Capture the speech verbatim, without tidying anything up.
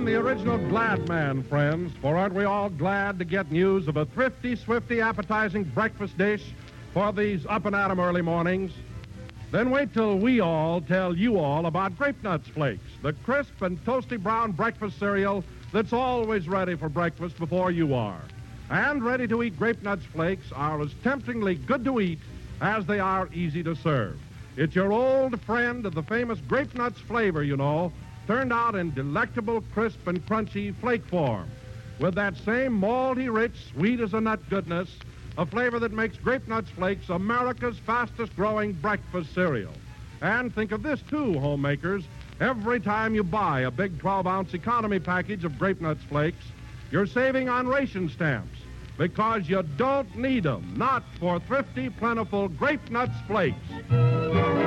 I'm the original Glad Man, friends, for aren't we all glad to get news of a thrifty, swifty, appetizing breakfast dish for these up-and-at-'em early mornings? Then wait till we all tell you all about Grape Nuts Flakes, the crisp and toasty brown breakfast cereal that's always ready for breakfast before you are. And ready-to-eat Grape Nuts Flakes are as temptingly good to eat as they are easy to serve. It's your old friend of the famous Grape Nuts flavor, you know, turned out in delectable, crisp, and crunchy flake form, with that same malty-rich, sweet-as-a-nut goodness, a flavor that makes Grape Nuts Flakes America's fastest-growing breakfast cereal. And think of this, too, homemakers. Every time you buy a big twelve-ounce economy package of Grape Nuts Flakes, you're saving on ration stamps, because you don't need them, not for thrifty, plentiful Grape Nuts Flakes.